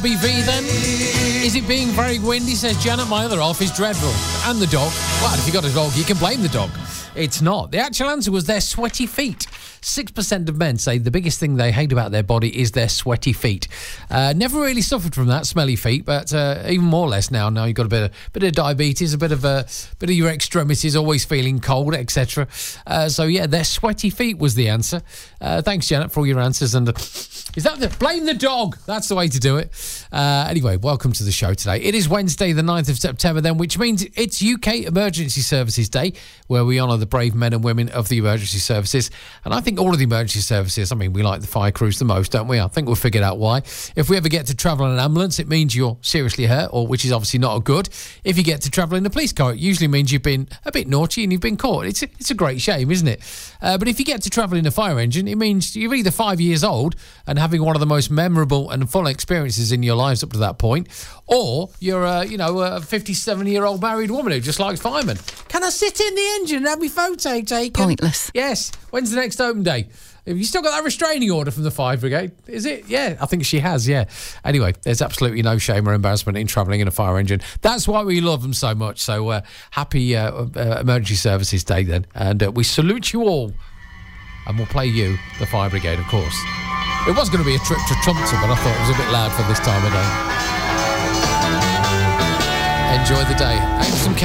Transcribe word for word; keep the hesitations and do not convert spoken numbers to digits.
B V then? Is it being very windy, says Janet? My other half is dreadful. And the dog. Well, if you got a dog, you can blame the dog. It's not. The actual answer was their sweaty feet. six percent of men say the biggest thing they hate about their body is their sweaty feet. Uh, never really suffered from that, smelly feet, but uh, even more or less now. Now you've got a bit of, bit of diabetes, a bit of a bit of your extremities always feeling cold, et cetera. Uh, so, yeah, their sweaty feet was the answer. Uh, thanks, Janet, for all your answers. And uh, is that the... Blame the dog. That's the way to do it. Uh, anyway, welcome to the show today. It is Wednesday, the ninth of September then, which means it's U K Emergency Services Day, where we honour the brave men and women of the emergency services. And I think all of the emergency services, I mean, we like the fire crews the most, don't we? I think we've figured out why. If we ever get to travel in an ambulance, it means you're seriously hurt, or which is obviously not a good. If you get to travel in a police car, it usually means you've been a bit naughty and you've been caught. It's a, it's a great shame, isn't it? Uh, but if you get to travel in a fire engine, it means you're either five years old and having one of the most memorable and full experiences in your lives up to that point, or you're a, you know, a fifty-seven-year-old married woman who just likes firemen. Can I sit in the engine and have my photo taken? Pointless. Yes. When's the next open day? Have you still got that restraining order from the fire brigade? Is it? Yeah, I think she has, yeah. Anyway, there's absolutely no shame or embarrassment in travelling in a fire engine. That's why we love them so much. So uh, happy uh, uh, Emergency Services Day then. And uh, we salute you all. And we'll play you, the fire brigade, of course. It was going to be a trip to Trumpton, but I thought it was a bit loud for this time of day. Enjoy the day. Some